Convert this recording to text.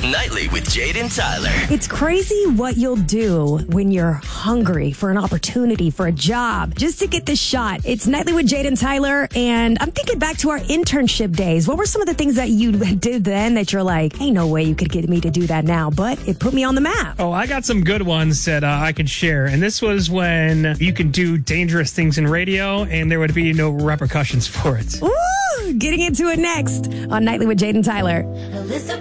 Nightly with Jade and Tyler. It's crazy what you'll do when you're hungry for an opportunity, for a job, just to get the shot. It's Nightly with Jade and Tyler, and I'm thinking back to our internship days. What were some of the things that you did then that you're like, ain't no way you could get me to do that now, but it put me on the map? Oh, I got some good ones that I could share. And this was when you could do dangerous things in radio and there would be no repercussions for it. Ooh, getting into it next on Nightly with Jade and Tyler.